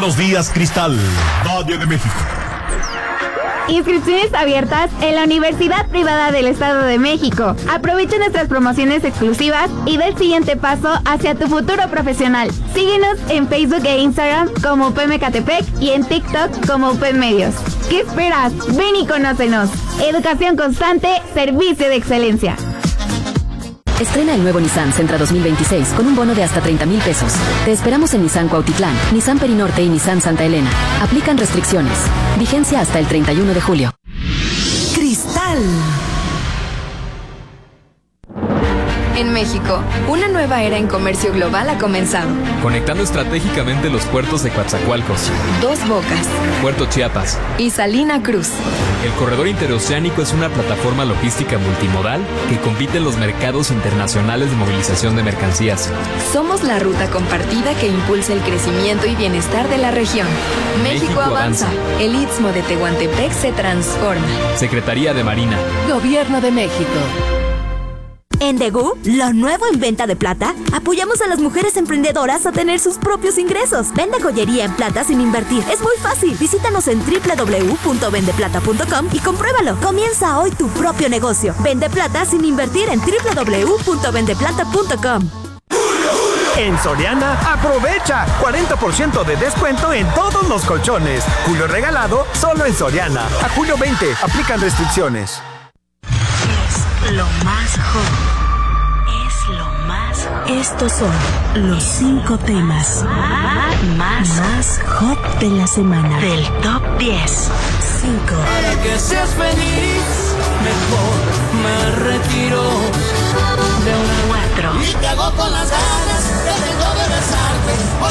buenos días, Cristal, Valle de México. Inscripciones abiertas en la Universidad Privada del Estado de México. Aprovecha nuestras promociones exclusivas y da el siguiente paso hacia tu futuro profesional. Síguenos en Facebook e Instagram como UP Ecatepec y en TikTok como UP Medios. ¿Qué esperas? Ven y conócenos. Educación constante, servicio de excelencia. Estrena el nuevo Nissan Sentra 2026 con un bono de hasta 30,000 pesos. Te esperamos en Nissan Cuautitlán, Nissan Perinorte y Nissan Santa Elena. Aplican restricciones. Vigencia hasta el 31 de julio. Cristal. En México, una nueva era en comercio global ha comenzado. Conectando estratégicamente los puertos de Coatzacoalcos, Dos Bocas, Puerto Chiapas y Salina Cruz. El corredor interoceánico es una plataforma logística multimodal que compite en los mercados internacionales de movilización de mercancías. Somos la ruta compartida que impulsa el crecimiento y bienestar de la región. México avanza. El Istmo de Tehuantepec se transforma. Secretaría de Marina. Gobierno de México. En Degu, lo nuevo en venta de plata, apoyamos a las mujeres emprendedoras a tener sus propios ingresos. Vende joyería en plata sin invertir. Es muy fácil. Visítanos en www.vendeplata.com y compruébalo. Comienza hoy tu propio negocio. Vende plata sin invertir en www.vendeplata.com. En Soriana, aprovecha 40% de descuento en todos los colchones. Julio regalado, solo en Soriana. A julio 20, aplican restricciones. Es lo más hot. Es lo más hot. Estos son los 5 temas más hot de la semana. Del top 10. 5. Para que seas feliz, mejor me retiro de una 4. Y te hago con las ganas que tengo de besarte,